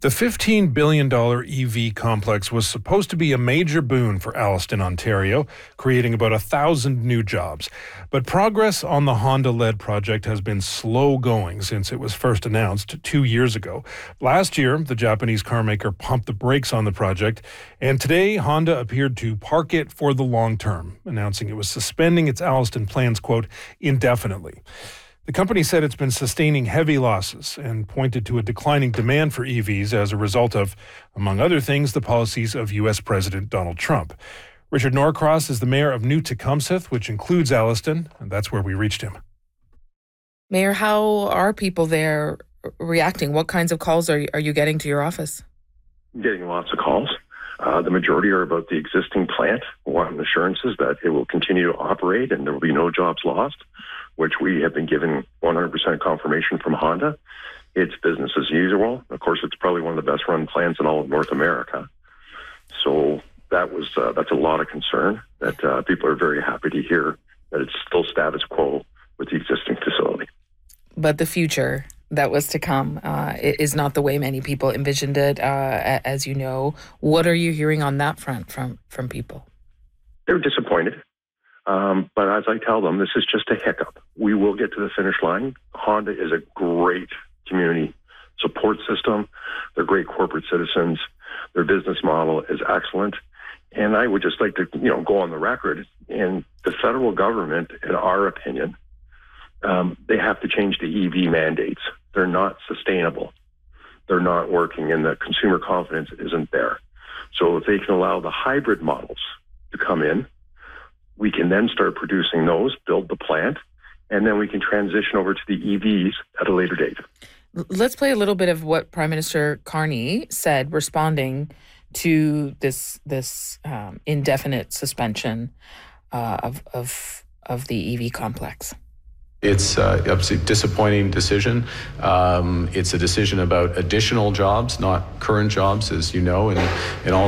The $15 billion EV complex was supposed to be a major boon for Alliston, Ontario, creating about 1,000 new jobs. But progress on the Honda-led project has been slow going since it was first announced 2 years ago. Last year, the Japanese carmaker pumped the brakes on the project, and today Honda appeared to park it for the long term, announcing it was suspending its Alliston plans, quote, indefinitely. The company said it's been sustaining heavy losses and pointed to a declining demand for EVs as a result of, among other things, the policies of U.S. President Donald Trump. Richard Norcross is the mayor of New Tecumseth, which includes Alliston, and that's where we reached him. Mayor, how are people there reacting? What kinds of calls are you getting to your office? Getting lots of calls. The majority are about the existing plant, wanting assurances that it will continue to operate and there will be no jobs lost, which we have been given 100% confirmation from Honda. It's business as usual. Of course, it's probably one of the best run plants in all of North America. So that's a lot of concern that people are very happy to hear that it's still status quo with the existing facility. But the future that was to come is not the way many people envisioned it, as you know. What are you hearing on that front from people? They're disappointed. But as I tell them, this is just a hiccup. We will get to the finish line. Honda is a great community support system. They're great corporate citizens. Their business model is excellent. And I would just like to, go on the record. And the federal government, in our opinion, they have to change the EV mandates. They're not sustainable. They're not working, and the consumer confidence isn't there. So if they can allow the hybrid models to come in, we can then start producing those, build the plant, and then we can transition over to the EVs at a later date. Let's play a little bit of what Prime Minister Carney said responding to this indefinite suspension of the EV complex. It's obviously a disappointing decision. It's a decision about additional jobs, not current jobs, as you know, and also